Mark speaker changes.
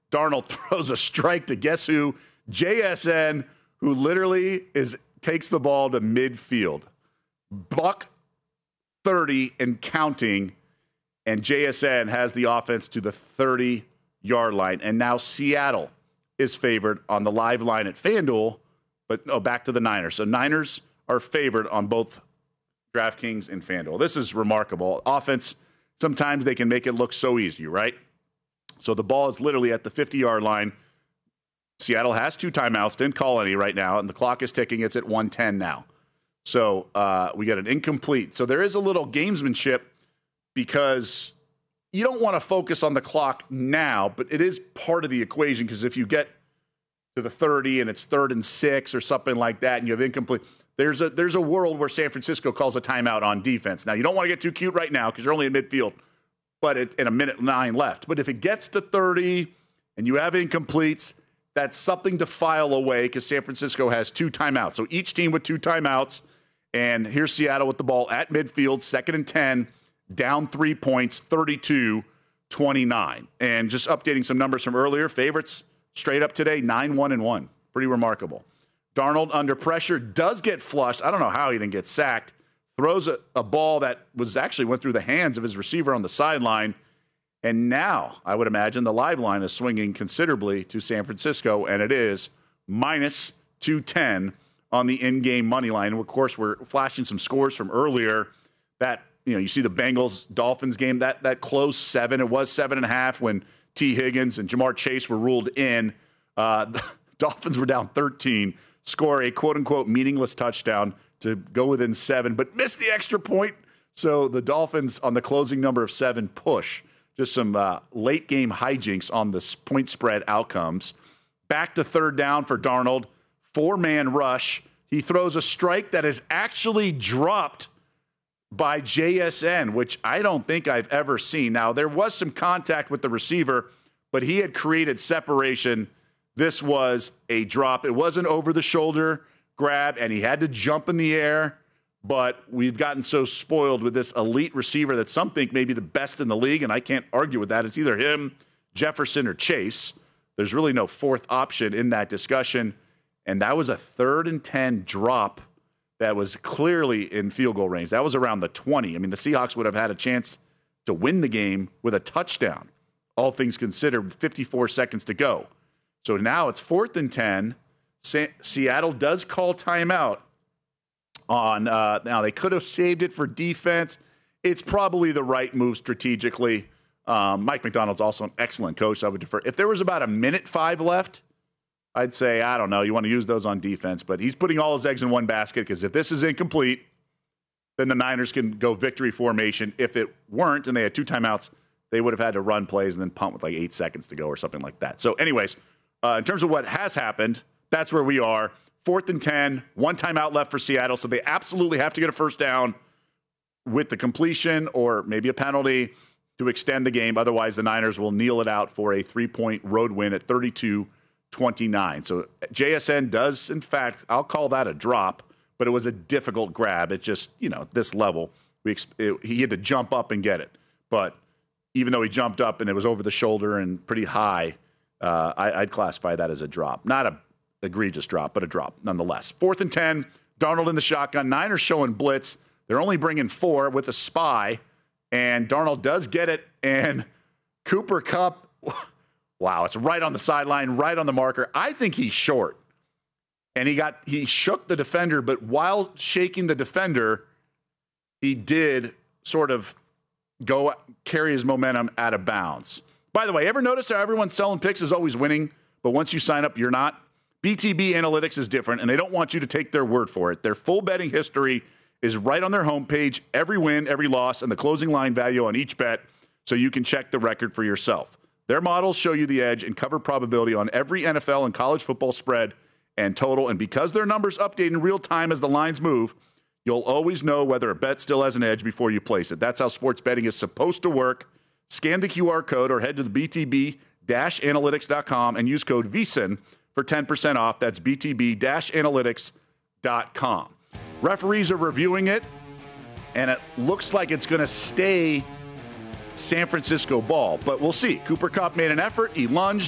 Speaker 1: Darnold throws a strike to guess who? JSN, who literally takes the ball to midfield. Buck 30 and counting, and JSN has the offense to the 30-yard line. And now Seattle is favored on the live line at FanDuel, but back to the Niners. So Niners are favored on both DraftKings and FanDuel. This is remarkable. Offense, sometimes they can make it look so easy, right? So the ball is literally at the 50-yard line. Seattle has 2 timeouts, didn't call any right now, and the clock is ticking. It's at 1:10 now. So we got an incomplete. So there is a little gamesmanship because you don't want to focus on the clock now, but it is part of the equation because if you get to the 30 and it's 3rd and 6 or something like that and you have incomplete, there's a world where San Francisco calls a timeout on defense. Now, you don't want to get too cute right now because you're only in midfield, but in a minute 9 left. But if it gets to 30 and you have incompletes, that's something to file away because San Francisco has 2 timeouts. So each team with 2 timeouts. And here's Seattle with the ball at midfield, 2nd and 10, down 3 points, 32-29. And just updating some numbers from earlier, favorites straight up today, 9-1-1. Pretty remarkable. Darnold under pressure does get flushed. I don't know how he didn't get sacked. Throws a ball that went through the hands of his receiver on the sideline. And now, I would imagine, the live line is swinging considerably to San Francisco, and it is minus 210 on the in-game money line. And, of course, we're flashing some scores from earlier. That, you see the Bengals-Dolphins game, that closed 7. It was 7.5 when T. Higgins and Jamar Chase were ruled in. The Dolphins were down 13, score a quote-unquote meaningless touchdown to go within 7, but missed the extra point. So the Dolphins, on the closing number of 7, push. Just some late-game hijinks on the point spread outcomes. Back to 3rd down for Darnold. 4-man rush. He throws a strike that is actually dropped by JSN, which I don't think I've ever seen. Now, there was some contact with the receiver, but he had created separation. This was a drop. It was an over-the-shoulder grab, and he had to jump in the air. But we've gotten so spoiled with this elite receiver that some think may be the best in the league, and I can't argue with that. It's either him, Jefferson, or Chase. There's really no 4th option in that discussion. And that was a 3rd and 10 drop that was clearly in field goal range. That was around the 20. I mean, the Seahawks would have had a chance to win the game with a touchdown, all things considered, with 54 seconds to go. So now it's 4th and 10. Seattle does call timeout. Now, they could have saved it for defense. It's probably the right move strategically. Mike McDonald's also an excellent coach, so I would defer. If there was about 1:05 left, I'd say, I don't know, you want to use those on defense. But he's putting all his eggs in one basket because if this is incomplete, then the Niners can go victory formation. If it weren't and they had 2 timeouts, they would have had to run plays and then punt with 8 seconds to go or something like that. So anyways, in terms of what has happened, that's where we are. 4th and 10, 1 timeout left for Seattle, so they absolutely have to get a first down with the completion or maybe a penalty to extend the game. Otherwise, the Niners will kneel it out for a 3-point road win at 32-29. So JSN does, in fact, I'll call that a drop, but it was a difficult grab. It just, this level, he had to jump up and get it. But even though he jumped up and it was over the shoulder and pretty high, I'd classify that as a drop. Not a egregious drop, but a drop nonetheless. 4th and 10, Darnold in the shotgun. Niners showing blitz. They're only bringing 4 with a spy, and Darnold does get it, and Cooper Kupp, wow, it's right on the sideline, right on the marker. I think he's short, and he shook the defender, but while shaking the defender, he did sort of go carry his momentum out of bounds. By the way, ever notice how everyone selling picks is always winning, but once you sign up, you're not? BTB Analytics is different, and they don't want you to take their word for it. Their full betting history is right on their homepage, every win, every loss, and the closing line value on each bet, so you can check the record for yourself. Their models show you the edge and cover probability on every NFL and college football spread and total, and because their numbers update in real time as the lines move, you'll always know whether a bet still has an edge before you place it. That's how sports betting is supposed to work. Scan the QR code or head to the BTB-analytics.com and use code VSIN for 10% off. That's BTB-analytics.com. Referees are reviewing it, and it looks like it's going to stay San Francisco ball, but we'll see. Cooper Kupp made an effort. He lunged.